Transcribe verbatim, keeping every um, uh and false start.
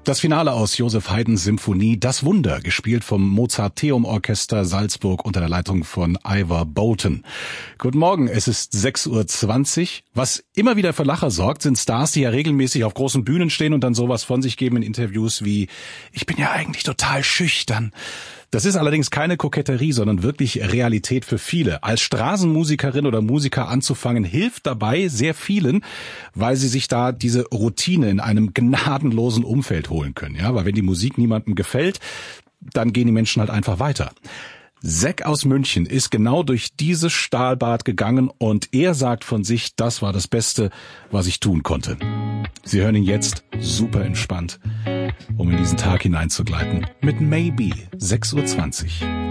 Das Finale aus Joseph Haydns Symphonie Das Wunder, gespielt vom Mozarteum-Orchester Salzburg unter der Leitung von Ivor Bolton. Guten Morgen, es ist sechs Uhr zwanzig. Was immer wieder für Lacher sorgt, sind Stars, die ja regelmäßig auf großen Bühnen stehen und dann sowas von sich geben in Interviews wie: Ich bin ja eigentlich total schüchtern. Das ist allerdings keine Koketterie, sondern wirklich Realität für viele. Als Straßenmusikerin oder Musiker anzufangen, hilft dabei sehr vielen, weil sie sich da diese Routine in einem gnadenlosen Umfeld holen können. Ja, weil wenn die Musik niemandem gefällt, dann gehen die Menschen halt einfach weiter. Zack aus München ist genau durch dieses Stahlbad gegangen und er sagt von sich, das war das Beste, was ich tun konnte. Sie hören ihn jetzt super entspannt, um in diesen Tag hineinzugleiten mit Maybe, sechs Uhr zwanzig.